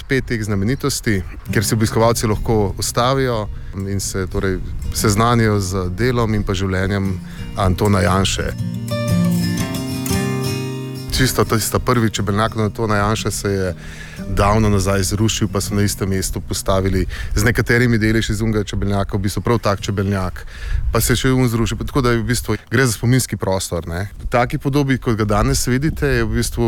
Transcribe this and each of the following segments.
5 teh znamenitosti, kjer se obiskovalci lahko ustavijo in se torej seznanijo z delom in pa življenjem Antona Janše. Čisto tista prvi čebeljak Antona Janše se je davno nazaj zrušil, pa so na istem mestu postavili z nekaterimi deleži iz unega čebeljaka, v bistvu prav tak čebeljak, pa se je še zrušil, tako da je v bistvu gre za spominski prostor. Ne. V taki podobi, kot ga danes vidite, je v bistvu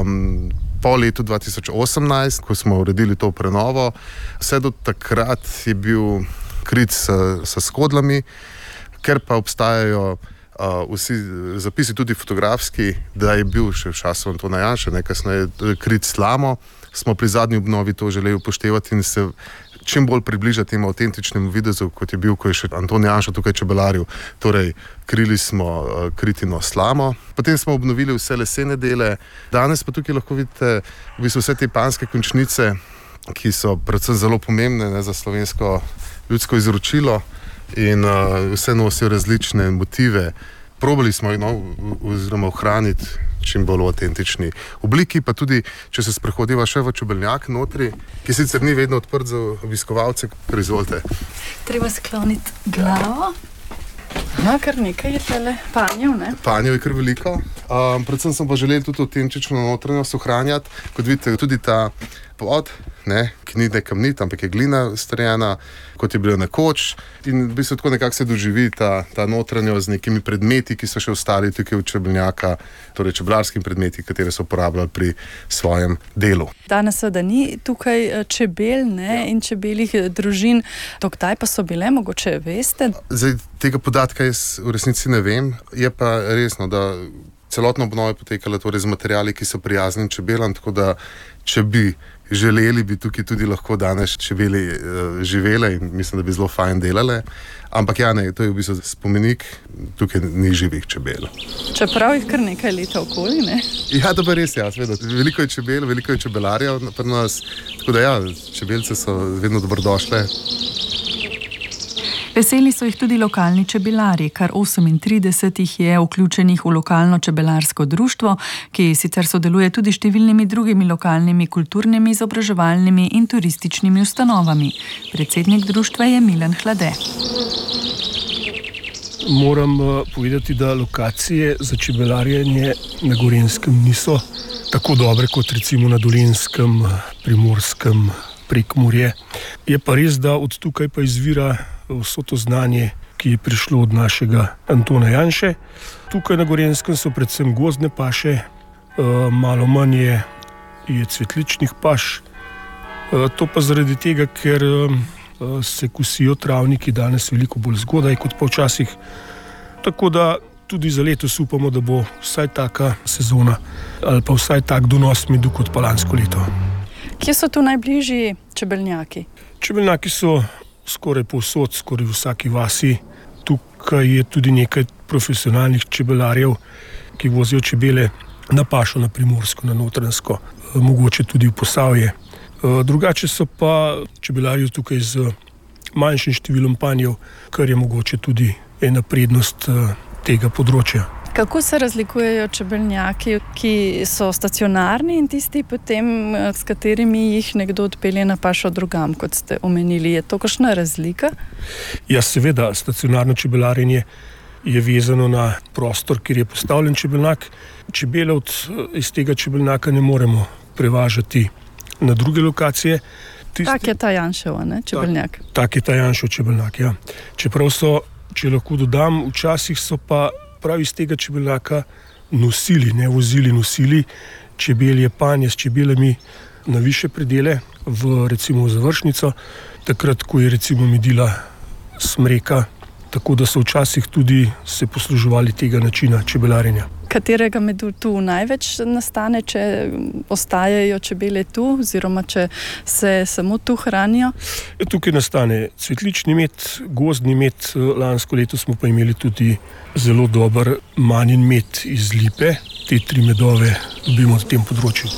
po letu 2018, ko smo uredili to prenovo, vse do takrat je bil krit s skodlami, ker pa obstajajo vsi zapisi, tudi fotografski, da je bil še v času Antona Janše, kasneje krit slamo, smo pri zadnji obnovi to želeli upoštevati in se čim bolj približati temu avtentičnemu videzu, kot je bil, ko je še Anton Janša tukaj čebelaril. Torej, krili smo kritino slamo, potem smo obnovili vse lesene dele, danes pa tukaj lahko vidite v bistvu vse te panjske končnice, ki so predvsem zelo pomembne, ne, za slovensko ljudsko izročilo in vse nosijo različne motive. Probali smo jih oziroma ohraniti čim bolj v avtentični obliki, pa tudi, če se sprehodiva še v čebeljak notri, ki sicer ni vedno odprt za obiskovalce, kar izvolite. Treba skloniti glavo. No, kar nekaj je tele panjev, ne? Panjev je kar veliko. Predvsem smo pa želeli tudi avtentično notranjost ohranjati. Kot vidite, tudi ta pod, ne, ki ni kamnit, ampak je glina strjena, kot je bilo nekoč. In v bistvu tako nekako se doživi ta notranjost z nekimi predmeti, ki so še ostali tukaj v čebeljaka, torej čebelarskimi predmeti, katere so uporabljali pri svojem delu. Danes seveda ni tukaj čebel, ne, in čebeljih družin. Do kdaj pa so bile, mogoče veste? Zdaj, tega podatka jaz v resnici ne vem. Je pa resno, da celotno obnova je potekala torej z materiali, ki so prijazni čebelam, tako da če bi želeli, bi tukaj tudi lahko danes čebeli živele in mislim, da bi zelo fajn delale. Ampak ja, ne, to je v bistvu spomenik, tukaj ni živih čebel. Čeprav jih kar nekaj leta okoli, ne? Ja, to pa res, ja, seveda. Veliko je čebel, veliko je čebelarjev pri nas, tako da ja, čebelce so vedno dobrodošle. Veseli so jih tudi lokalni čebelari, kar 38 jih je vključenih v lokalno čebelarsko društvo, ki sicer sodeluje tudi s številnimi drugimi lokalnimi kulturnimi, izobraževalnimi in turističnimi ustanovami. Predsednik društva je Milan Hlade. Moram povedati, da lokacije za čebelarjenje na Gorenjskem niso tako dobre kot recimo na Dolenjskem, Primorskem, Prekmurje. Je pa res, da od tukaj pa izvira vso to znanje, ki je prišlo od našega Antona Janše. Tukaj na Gorenjskem so predvsem gozdne paše, malo manj je cvetličnih paš. To pa zaradi tega, ker se kosijo travniki danes veliko bolj zgodaj kot pa včasih. Tako da tudi za letos upamo, da bo vsaj taka sezona ali pa vsaj tak donos medu kot pa lansko leto. Kje so tu najbližji čebeljaki? Čebeljaki so skoraj povsod, skoraj v vsaki vasi. Tukaj je tudi nekaj profesionalnih čebelarjev, ki vozijo čebele na pašo, na Primorsko, na Notranjsko, mogoče tudi v Posavje. Drugače so pa čebelarji tukaj z manjšim številom panjev, kar je mogoče tudi ena prednost tega področja. Kako se razlikujejo čebeljaki, ki so stacionarni in tisti potem, s katerimi jih nekdo odpelje na pašo drugam, kot ste omenili? Je to kakšna razlika? Ja, seveda, stacionarno čebelarjenje je vezano na prostor, kjer je postavljen čebeljak. Čebele iz tega čebeljaka ne moremo prevažati na druge lokacije. Tak je ta Janšev, ne, čebeljak? Tak je ta Janšev čebeljak, ja. Čeprav so, če lahko dodam, včasih so pa prav iz tega čebeljaka nosili, ne vozili, nosili čebelje panje s čebelami na više predele, recimo v završnico, takrat, ko je recimo medila smreka, tako da so včasih tudi se posluževali tega načina čebelarjenja. Katerega medu tu največ nastane, če ostajajo čebele tu, oziroma če se samo tu hranijo? Tukaj nastane cvetlični med, gozdni med, lansko leto smo pa imeli tudi zelo dober manjin med iz lipe. Te 3 medove dobimo na tem področju.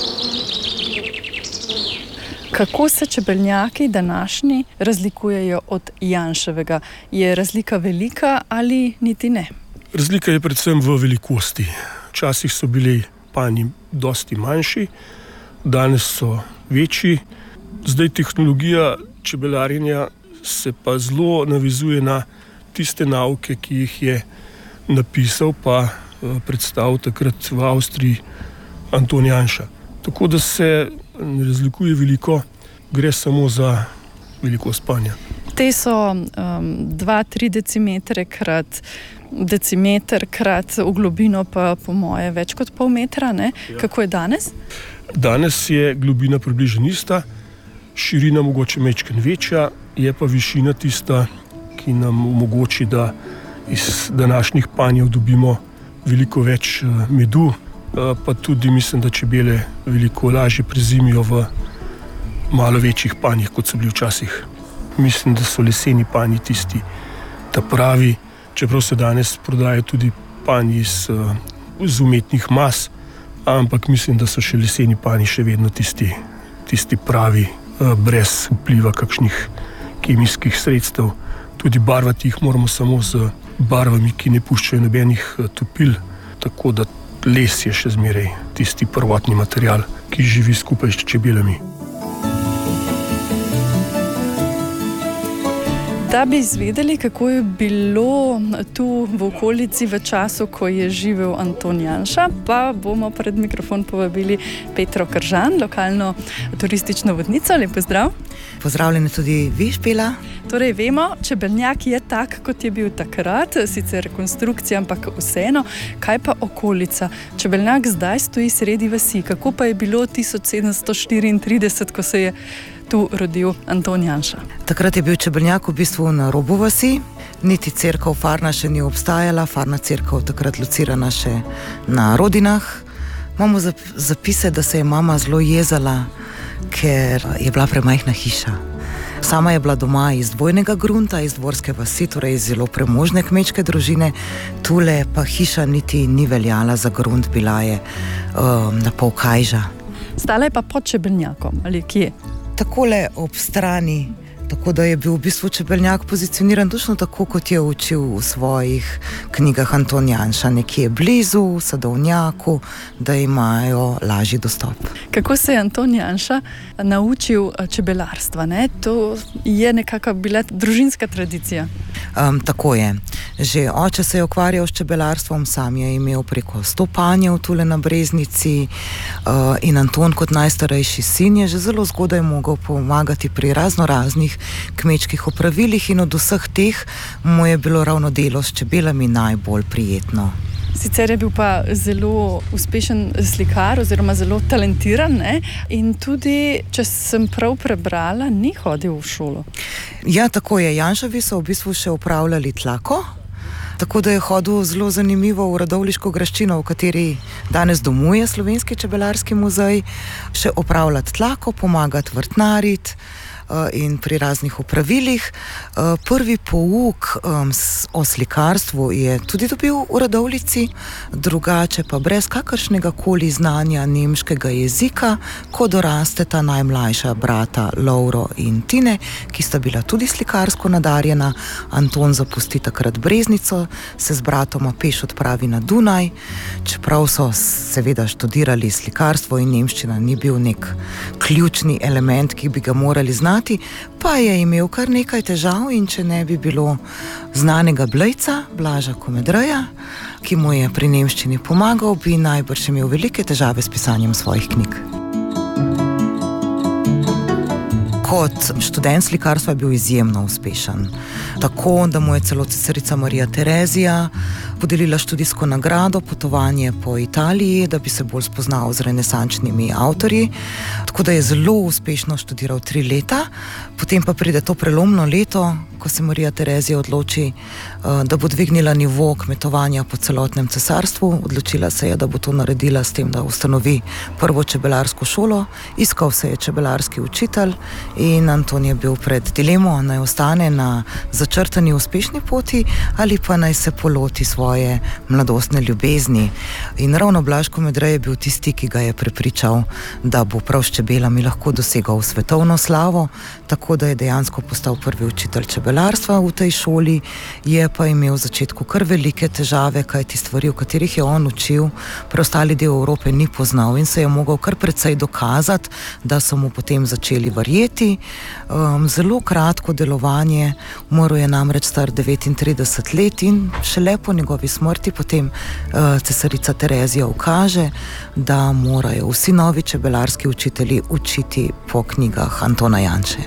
Kako se čebeljaki današnji razlikujejo od Janševega? Je razlika velika ali niti ne? Razlika je predvsem v velikosti. Včasih so bili panji dosti manjši, danes so večji. Zdaj tehnologija čebelarjenja se pa zelo navezuje na tiste nauke, ki jih je napisal pa predstavil takrat v Avstriji Anton Janša. Tako da se ne razlikuje veliko, gre samo za velikost panja. Te so 2-3 decimetre krat decimeter krat v globino pa po moje več kot pol metra, ne? Ja. Kako je danes? Danes je globina približno ista, širina mogoče majčkeno večja, je pa višina tista, ki nam omogoči, da iz današnjih panjev dobimo veliko več medu, pa tudi mislim, da čebele veliko lažje prezimijo v malo večjih panjih, kot so bili včasih. Mislim, da so leseni panji tisti, ta pravi, čeprav se danes prodajajo tudi panji iz umetnih mas, ampak mislim, da so še leseni panji še vedno tisti pravi, brez vpliva kakšnih kemijskih sredstev. Tudi barvati jih moramo samo z barvami, ki ne puščajo nobenih topil, tako da les je še zmeraj tisti prvotni material, ki živi skupaj s čebelami. Da bi izvedeli, kako je bilo tu v okolici v času, ko je živel Anton Janša, pa bomo pred mikrofon povabili Petro Kržan, lokalno turistično vodnico. Lep pozdrav. Pozdravljeni tudi vi, Špela. Torej, vemo, čebelnjak je tak, kot je bil takrat, sicer rekonstrukcija, ampak vseeno. Kaj pa okolica? Čebelnjak zdaj stoji sredi vasi. Kako pa je bilo 1734, ko se je tu rodil Anton Janša? Takrat je bil čebelnjak v bistvu na robu vasi, niti cerkev Farna še ni obstajala, Farna cerkev takrat locirana še na Rodinah. Imamo zapise, da se je mama zelo jezala, ker je bila premajhna hiša. Sama je bila doma iz dvojnega grunta, iz dvorske vasi, torej iz zelo premožne kmečke družine. Tule pa hiša niti ni veljala za grunt, bila je na pol kajža. Stala je pa pod čebelnjakom, ali kje? Takole ob strani, tako da je bil v bistvu čebelnjak pozicioniran točno tako, kot je učil v svojih knjigah Anton Janša, nekje blizu, v sadovnjaku, da imajo lažji dostop. Kako se je Anton Janša naučil čebelarstva, ne? To je nekako bila družinska tradicija. Tako je. Že oče se je ukvarjal s čebelarstvom, sam je imel preko 100 panjev tule na Breznici in Anton kot najstarejši sin je že zelo zgodaj mogel pomagati pri raznoraznih kmečkih opravilih in od vseh teh mu je bilo ravno delo s čebelami najbolj prijetno. Sicer je bil pa zelo uspešen slikar oziroma zelo talentiran, ne? In tudi, če sem prav prebrala, ni hodil v šolo. Ja, tako je. Janševi so v bistvu še upravljali tlako, tako da je hodil zelo zanimivo v Radovljiško graščino, v kateri danes domuje Slovenski čebelarski muzej, še upravljati tlako, pomagati vrtnariti in pri raznih opravilih. Prvi pouk o slikarstvu je tudi dobil v Radovljici, drugače pa brez kakršnega koli znanja nemškega jezika, ko dorasteta najmlajša brata Lovro in Tine, ki sta bila tudi slikarsko nadarjena. Anton zapusti takrat Breznico, se z bratoma peš odpravi na Dunaj, čeprav so seveda študirali slikarstvo in nemščina ni bil nek ključni element, ki bi ga morali znati, pa je imel kar nekaj težav in če ne bi bilo znanega Blejca, Blaža Komedreja, ki mu je pri nemščini pomagal, bi najbrž imel velike težave s pisanjem svojih knjig. Kot študent slikarstva je bil izjemno uspešen. Tako, da mu je celo cesarica Marija Terezija podelila študijsko nagrado, potovanje po Italiji, da bi se bolj spoznal z renesančnimi avtorji. Tako da je zelo uspešno študiral 3 leta, potem pa pride to prelomno leto, ko se Marija Terezija odloči, da bo dvignila nivo kmetovanja po celotnem cesarstvu. Odločila se je, da bo to naredila s tem, da ustanovi prvo čebelarsko šolo. Iskal se je čebelarski učitelj in Anton je bil pred dilemo, naj ostane na začrtani uspešni poti ali pa naj se poloti svoje svoje mladostne ljubezni. In ravno Blažko Medrej je bil tisti, ki ga je prepričal, da bo prav s čebelami lahko dosegal svetovno slavo, tako da je dejansko postal prvi učitelj čebelarstva v tej šoli. Je pa imel v začetku kar velike težave, kajti stvari, v katerih je on učil, preostali del Evrope ni poznal in se je mogel kar precej dokazati, da so mu potem začeli verjeti. Zelo kratko delovanje, umrl je namreč star 39 let in šele po njegovi smrti potem cesarica Terezija ukaže, da morajo vsi novi čebelarski učitelji učiti po knjigah Antona Janše.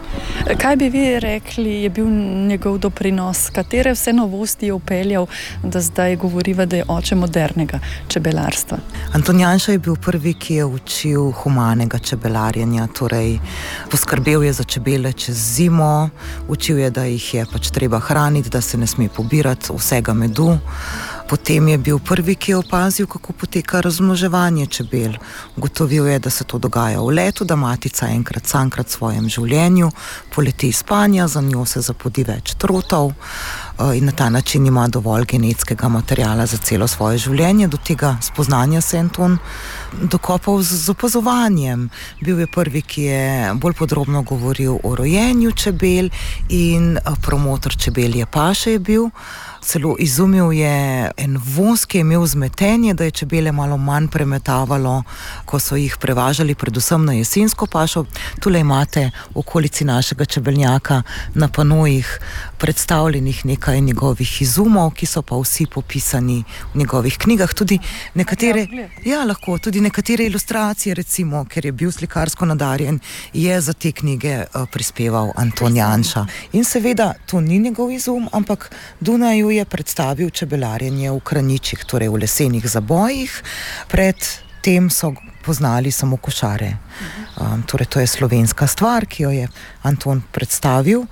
Kaj bi vi rekli, je bil njegov doprinos? Katere vse novosti je upeljal, da zdaj govoriva, da je oče modernega čebelarstva? Anton Janša je bil prvi, ki je učil humanega čebelarjenja, torej poskrbel je za čebele čez zimo, učil je, da jih je pač treba hraniti, da se ne sme pobirati vsega medu. Potem je bil prvi, ki je opazil, kako poteka razmnoževanje čebel. Ugotovil je, da se to dogaja v letu, da matica enkrat samkrat v svojem življenju poleti iz spanja, za njo se zapodi več trotov in na ta način ima dovolj genetskega materiala za celo svoje življenje. Do tega spoznanja se je Anton dokopal z opazovanjem. Bil je prvi, ki je bolj podrobno govoril o rojenju čebel in promotor čebelje paše je bil. Celo izumil je en voz, ki je imel zmetenje, da je čebele malo manj premetavalo, ko so jih prevažali predvsem na jesensko pašo. Tule imate v okolici našega čebelnjaka na panojih predstavljenih nekaj njegovih izumov, ki so pa vsi popisani v njegovih knjigah. Tudi nekatere, lahko, tudi nekatere ilustracije, recimo, ker je bil slikarsko nadarjen, je za te knjige prispeval Anton Janša. In seveda, to ni njegov izum, ampak Dunaju je predstavil čebelarjenje v Kraničih, torej v lesenih zabojih. Pred tem so poznali samo košare. Torej to je slovenska stvar, ki jo je Anton predstavil.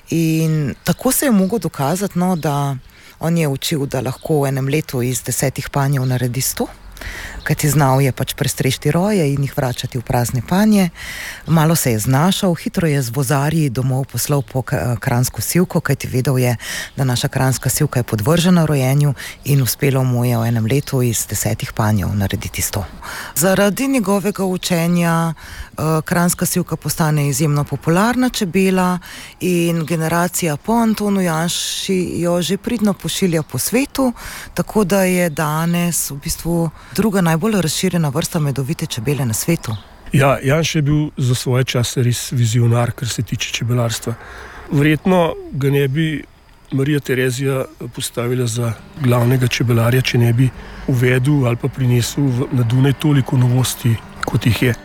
In tako se je mogel dokazati, da on je učil, da lahko v enem letu iz 10 panjev naredi 100. Kajti znal je pač prestrešti roje in jih vračati v prazne panje. Malo se je znašal, hitro je z vozarji domov poslal po kranjsko sivko, kajti vedel je, da naša kranjska sivka je podvržena rojenju in uspelo mu je v enem letu iz 10 panjev narediti 100. Zaradi njegovega učenja kranjska sivka postane izjemno popularna čebela in generacija po Antonu Janši jo že pridno pošilja po svetu, tako da je danes v bistvu druga najbolj razširjena vrsta medovite čebele na svetu. Ja, Janša je bil za svoje čase res vizionar, kar se tiče čebelarstva. Verjetno ga ne bi Marija Terezija postavila za glavnega čebelarja, če ne bi uvedel ali pa prinesel na Dunaj toliko novosti, kot jih je.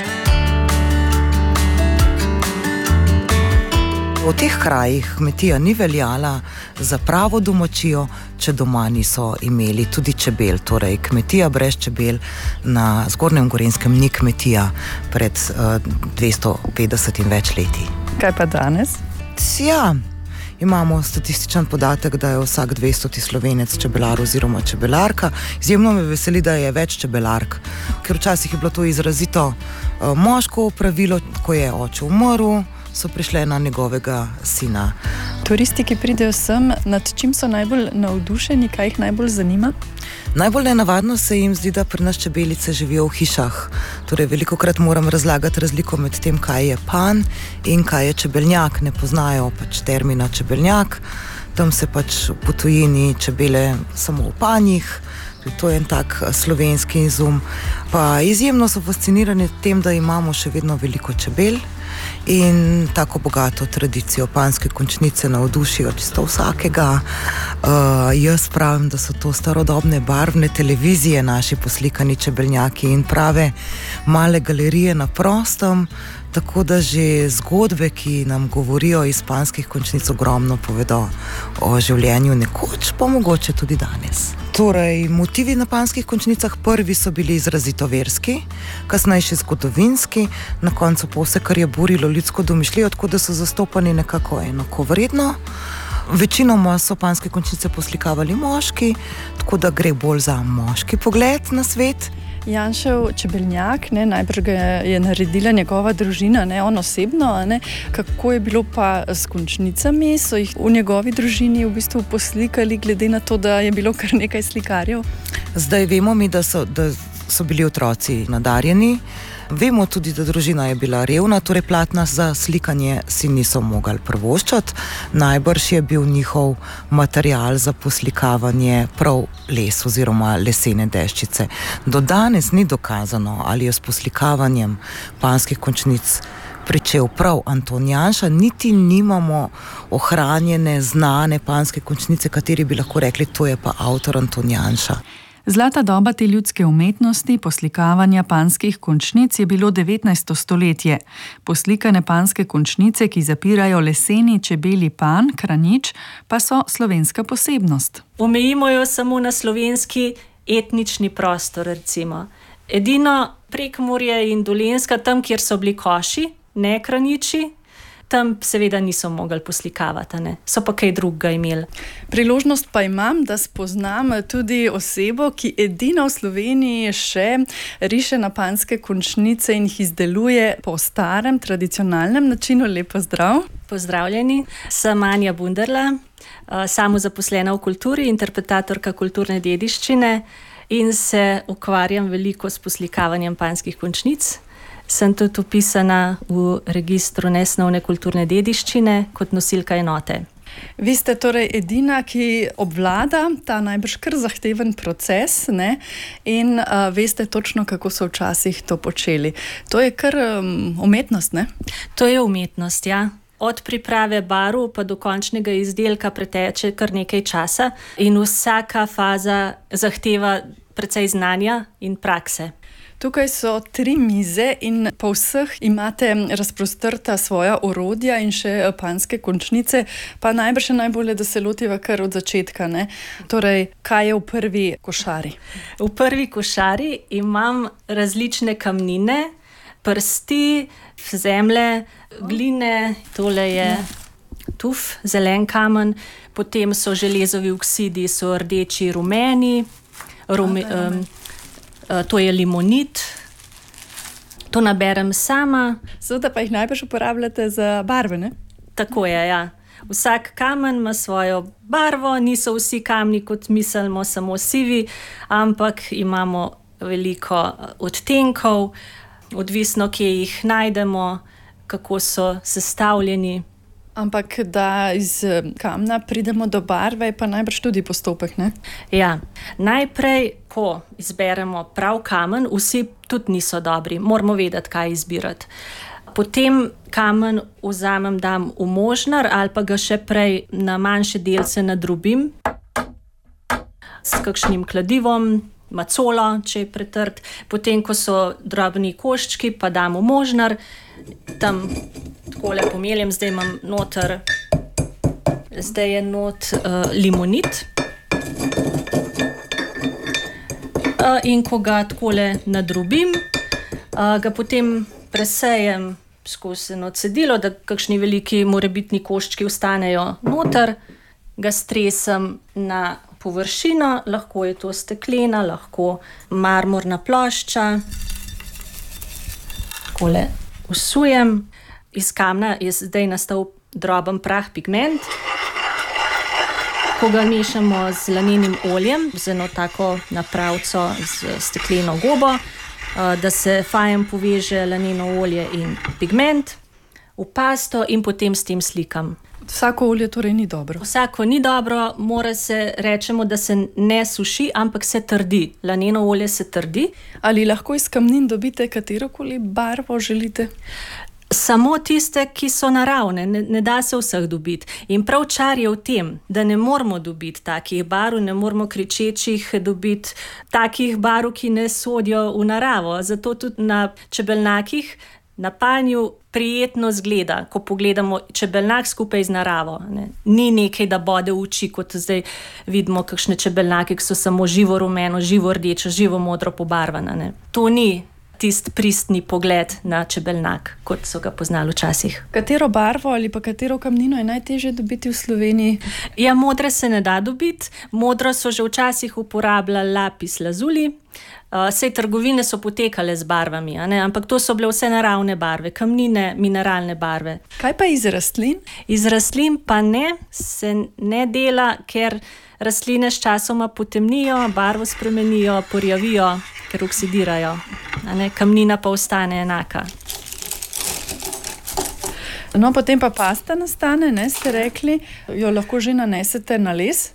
V teh krajih kmetija ni veljala za pravo domačijo, če doma niso imeli tudi čebel. Torej, kmetija brez čebel na Zgornjem Gorenjskem ni kmetija pred 250 in več leti. Kaj pa danes? Ja, imamo statističen podatek, da je vsak 200 Slovenec čebelar oziroma čebelarka. Izjemno me veseli, da je več čebelark, ker včasih je bilo to izrazito moško pravilo, ko je oče umrl, so prišle na njegovega sina. Turisti, ki pridejo sem, nad čim so najbolj navdušeni, kaj jih najbolj zanima? Najbolj nenavadno se jim zdi, da pri nas čebelice živijo v hišah. Torej, velikokrat moram razlagati razliko med tem, kaj je pan in kaj je čebelnjak. Ne poznajo pač termina čebelnjak, tam se pač po tujini čebele samo v panjih. To je en tak slovenski izum. Pa izjemno so fascinirani tem, da imamo še vedno veliko čebel in tako bogato tradicijo. Panjske končnice navdušijo čisto vsakega. Jaz pravim, da so to starodobne barvne televizije, naši poslikani čebelnjaki in prave male galerije na prostem, tako da že zgodbe, ki nam govorijo iz panjskih končnic, ogromno povedo o življenju nekoč, pa mogoče tudi danes. Torej, motivi na panjskih končnicah prvi so bili izrazito verski, kasnejši zgodovinski, na koncu pa vse, kar je burilo ljudsko domišljijo, tako da so zastopani nekako enakovredno. Večinoma so panjske končnice poslikavali moški, tako da gre bolj za moški pogled na svet. Janšev čebelnjak, najbrž ga je naredila njegova družina, on osebno. Kako je bilo pa s končnicami? So jih v njegovi družini v bistvu poslikali, glede na to, da je bilo kar nekaj slikarjev? Zdaj vemo mi, da so bili otroci nadarjeni. Vemo tudi, da družina je bila revna, torej platna za slikanje si niso mogli privoščiti. Najbrž je bil njihov material za poslikavanje prav les oziroma lesene deščice. Do danes ni dokazano, ali je s poslikavanjem panskih končnic pričel prav Anton Janša, niti nimamo ohranjene, znane panske končnice, kateri bi lahko rekli, to je pa avtor Anton Janša. Zlata doba te ljudske umetnosti, poslikavanja panskih končnic, je bilo 19. stoletje. Poslikane panske končnice, ki zapirajo leseni čebeli pan, kranič, pa so slovenska posebnost. Omejimo jo samo na slovenski etnični prostor, recimo. Edino Prekmurje in Dolenjska, tam, kjer so bili koši, ne kraniči, tam seveda niso mogli poslikavati, so pa kaj drugega imeli. Priložnost pa imam, da spoznam tudi osebo, ki edina v Sloveniji še riše na panske končnice in jih izdeluje po starem, tradicionalnem načinu. Lep pozdrav. Pozdravljeni, sem Anja Bunderla, samozaposlena v kulturi, interpretatorka kulturne dediščine in se ukvarjam veliko s poslikavanjem panskih končnic. Sem tudi upisana v registru nesnovne kulturne dediščine kot nosilka enote. Vi ste torej edina, ki obvlada ta najbrž kar zahteven proces, in veste točno, kako so včasih to počeli. To je kar umetnost, ne? To je umetnost, ja. Od priprave barv pa do končnega izdelka preteče kar nekaj časa in vsaka faza zahteva precej znanja in prakse. Tukaj so 3 mize in po vseh imate razprostrta svoja orodja in še panske končnice, pa najbrž najbolje, da se lotiva kar od začetka, Torej, kaj je v prvi košari? V prvi košari imam različne kamnine, prsti, zemlje, gline, tole je tuf, zelen kamen, potem so železovi oksidi, so rdeči, rumeni, to je limonit, to naberem sama. Seveda pa jih najbrž uporabljate za barve, ne? Tako je, ja. Vsak kamen ima svojo barvo, niso vsi kamni, kot mislimo, samo sivi, ampak imamo veliko odtenkov, odvisno, kje jih najdemo, kako so sestavljeni. Ampak da iz kamna pridemo do barve, je pa najbrž tudi postopek, ne? Ja, najprej, ko izberemo prav kamen, vsi tudi niso dobri, moramo vedeti, kaj izbirati. Potem kamen vzamem, dam v možnar ali pa ga še prej na manjše delce nadrobim s kakšnim kladivom, macolo, če je pretrd. Potem, ko so drobni koščki, pa dam v možnar, tam takole pomeljem, zdaj imam noter, zdaj je not limonit. In ko ga takole nadrobim, ga potem presejem skozi eno cedilo, da kakšni veliki morebitni koščki ostanejo noter, ga stresem na površino, lahko je to steklena, lahko marmorna plošča. Takole vsujem. Iz kamna je zdaj nastal droben prah pigment. Ko ga mešamo z lanenim oljem, z eno tako napravco z stekleno gobo, da se fajn poveže laneno olje in pigment v pasto in potem s tem slikam. Vsako olje torej ni dobro? Vsako ni dobro, mora se, rečemo, da se ne suši, ampak se trdi. Laneno olje se trdi. Ali lahko iz kamnin dobite katerokoli barvo želite? Samo tiste, ki so naravne, ne da se vseh dobiti. In prav čar je v tem, da ne moramo dobiti takih barv, ne moramo kričečih dobiti takih barv, ki ne sodijo v naravo. Zato tudi na čebelnjakih, na panju prijetno zgleda, ko pogledamo čebelnjak skupaj z naravo. Ni nekaj, da bode v oči, kot zdaj vidimo kakšne čebelnjake, ki so samo živo rumeno, živo rdečo, živo modro pobarvane. To ni tisti pristni pogled na čebelnjak, kot so ga poznali včasih. Katero barvo ali pa katero kamnino je najtežje dobiti v Sloveniji? Ja, modre se ne da dobiti. Modro so že včasih uporabljali lapis lazuli. Sej trgovine so potekale z barvami, ampak to so bile vse naravne barve, kamnine, mineralne barve. Kaj pa iz rastlin? Iz rastlin pa se ne dela, ker rastline s časoma potemnijo, barvo spremenijo, porjavijo, ker oksidirajo. Kamnina pa ostane enaka. No, potem pa pasta nastane, ste rekli, jo lahko že nanesete na les?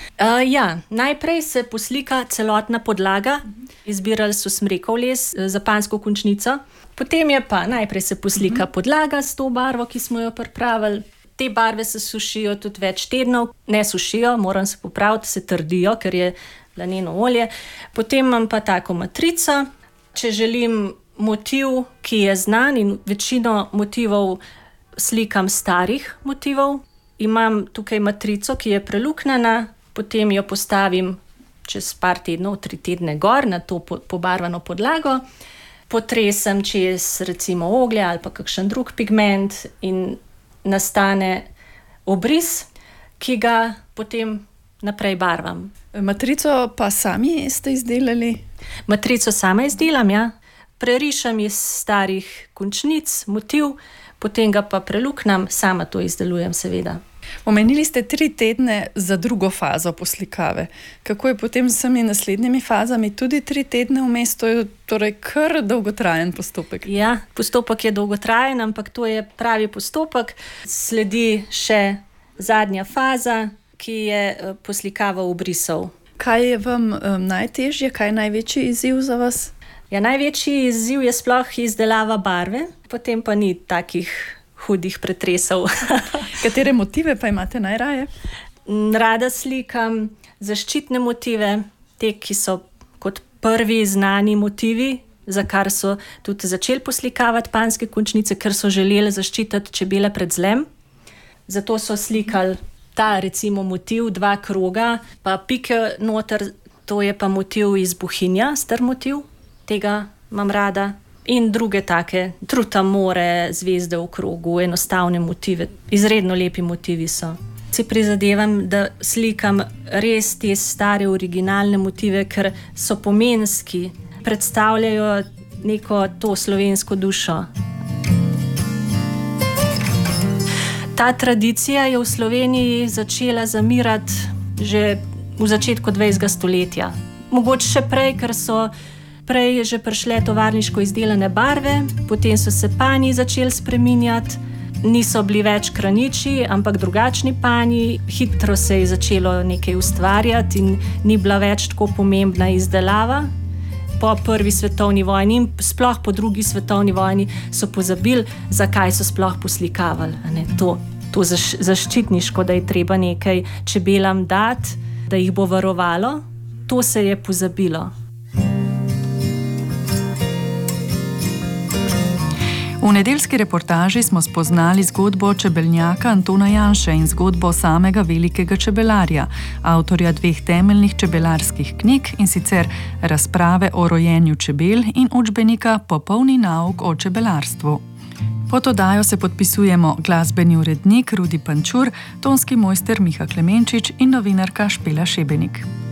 Ja, najprej se poslika celotna podlaga. Izbirali so smrekov les za panjsko končnico. Potem je pa najprej se poslika podlaga s to barvo, ki smo jo pripravili. Te barve se sušijo tudi več tednov. Ne sušijo, moram se popraviti, se trdijo, ker je laneno olje. Potem imam pa tako matrico. Če želim motiv, ki je znan, in večino motivov slikam starih motivov, imam tukaj matrico, ki je preluknjena, potem jo postavim čez par tednov, 3 tedne gor na to pobarvano podlago, potresem čez recimo oglje ali pa kakšen drug pigment in nastane obris, ki ga potem naprej barvam. Matrico pa sami ste izdelali? Matrico sama izdelam, ja. Prerišem iz starih končnic motiv, potem ga pa preluknjam, sama to izdelujem seveda. Omenili ste 3 tedne za drugo fazo poslikave. Kako je potem s vsemi naslednjimi fazami? Tudi 3 tedne vmes, to je torej kar dolgotrajen postopek. Ja, postopek je dolgotrajen, ampak to je pravi postopek. Sledi še zadnja faza, ki je poslikava obrisov. Kaj je vam najtežje, kaj je največji izziv za vas? Ja, največji izziv je sploh izdelava barve, potem pa ni takih hudih pretresov. Katere motive pa imate najraje? Rada slikam zaščitne motive, te, ki so kot prvi znani motivi, za kar so tudi začeli poslikavati panjske končnice, ker so želeli zaščititi čebele pred zlem. Zato so slikali ta recimo motiv, 2 kroga, pa pike noter, to je pa motiv iz bohinja, star motiv, tega imam rada. In druge take, truta more, zvezde v krogu, enostavne motive, izredno lepi motivi so. Si prizadevam, da slikam res te stare originalne motive, ker so pomenski, predstavljajo neko to slovensko dušo. Ta tradicija je v Sloveniji začela zamirati že v začetku 20. stoletja. Mogoče še prej, ker so prej že prišle tovarniško izdelane barve, potem so se panji začeli spreminjati, niso bili več kraniči, ampak drugačni panji, hitro se je začelo nekaj ustvarjati in ni bila več tako pomembna izdelava. Po 1. svetovni vojni in sploh po 2. svetovni vojni so pozabili, zakaj so sploh poslikavali. To zaščitniško, da je treba nekaj čebelam dati, da jih bo varovalo, to se je pozabilo. V nedeljski reportaži smo spoznali zgodbo čebelnjaka Antona Janše in zgodbo samega velikega čebelarja, avtorja 2 temeljnih čebelarskih knjig, in sicer Razprave o rojenju čebel in učbenika Popolni nauk o čebelarstvu. Pod oddajo se podpisujemo glasbeni urednik Rudi Pančur, tonski mojster Miha Klemenčič in novinarka Špela Šebenik.